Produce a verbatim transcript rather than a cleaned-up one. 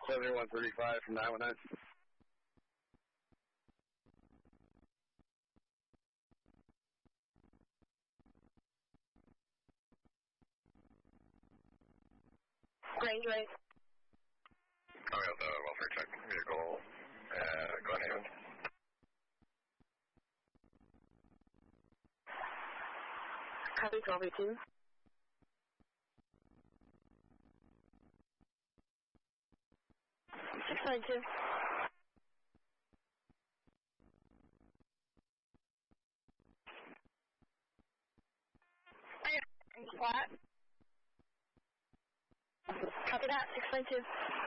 seventy-one thirty-five from nine one nine. Range right. Oh, we have the welfare check vehicle, uh, Glen Haven. Copy twelve eighteen. six nine two. Flat. Copy that, six nine two.